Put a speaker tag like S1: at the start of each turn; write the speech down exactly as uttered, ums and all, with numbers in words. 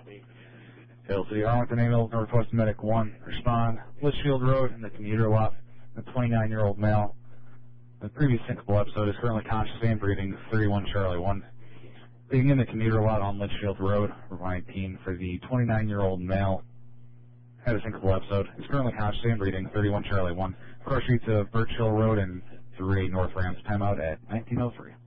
S1: Hail City, Arlington Ambulance, Northwest Medic one. Respond. Litchfield Road in the commuter lot. A twenty-nine-year-old male. The previous syncopal episode is currently conscious and breathing. thirty-one Charlie one. Being in the commuter lot on Litchfield Road, provide team for the twenty-nine-year-old male. Had a syncopal episode. Is currently conscious and breathing. thirty-one Charlie one. Cross Street to Birch Hill Road and three North Rams. Timeout at nineteen oh three.